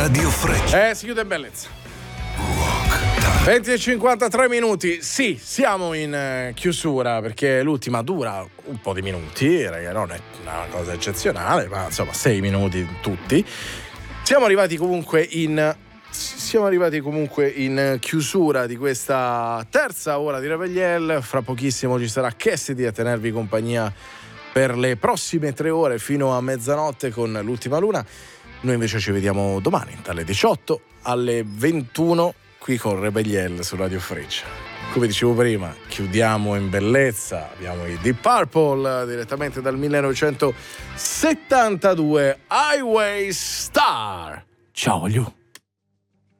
Radio Freccia. Si chiude in bellezza. 20:53. Sì, siamo in chiusura perché l'ultima dura un po' di minuti, raga, non è una cosa eccezionale, ma insomma 6 minuti tutti. Siamo arrivati comunque in chiusura di questa terza ora di Rebelliel. Fra pochissimo ci sarà Cassidy a tenervi compagnia per le prossime 3 ore fino a mezzanotte con l'ultima luna. Noi invece ci vediamo domani dalle 18 alle 21 qui con Rebelliel su Radio Freccia. Come dicevo prima, chiudiamo in bellezza. Abbiamo i Deep Purple direttamente dal 1972, Highway Star. Ciao Liu.